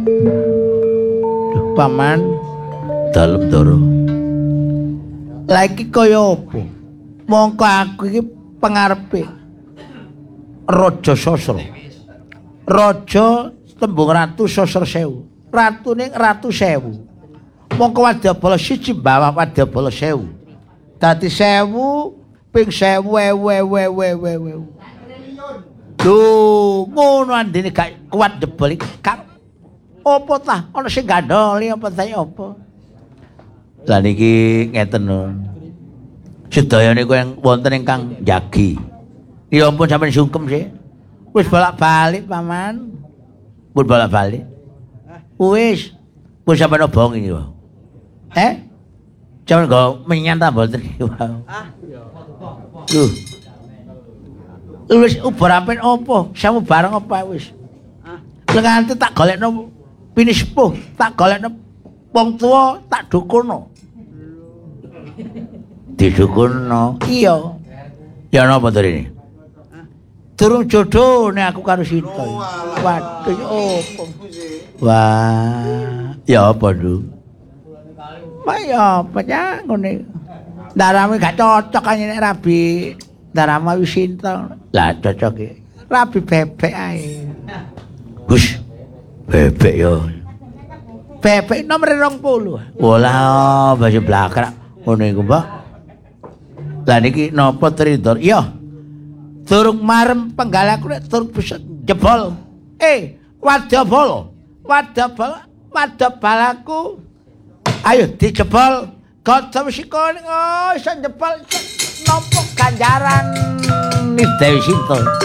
Paman dalem Ndara. Lah iki kaya apa? Mongko aku iki pangarepe Raja Sasra. Raja tembung ratu Sasra sewu. Ratune ratu sewu. Mongko Wadyabala siji bawah Wadyabala sewu. Dadi 1000 ping 1000 ewu. Lho, ngono andene gak kuat jebol iki. Apa tah? Ana sing gandoli apa ta apa? Lah niki ngeten lho. Sedaya niku yang wonten ingkang njagi. Ya ampun sampeyan sungkem sih. Wis bolak-balik paman. Pun bolak-balik. Wis. Pun sampeyan obong iki wae. Jangan go menyan ta mboten iki wae. Lho. Wis ubar apen apa? Samu bareng apa wis? Lah nganti tak golekno pini sepuh, tak golekno wong tuwa, tak dukunno. Didukunno. Iya. Ya napa to ini? Durung jodoh nek aku karo Sinta. Waduh opo? Wah, ya apa, Nduk? Ya apa ya ngene. Darame gak cocok kan nek rabi darama wis Sinta. Lah cocok iki. Rabi bebek ae. Gus. Bebek yo. Bebek nomor 20. Walah, baju blakrak ngono iku, Mbak. Lah niki napa Tridor? Iya. Durung marem penggalaku nek durung bisa jebol. Wadyabala. Wadyabalaku. Ayo dijebol. Kaca wis iso jebol napa ganjaran Dewi Sinta.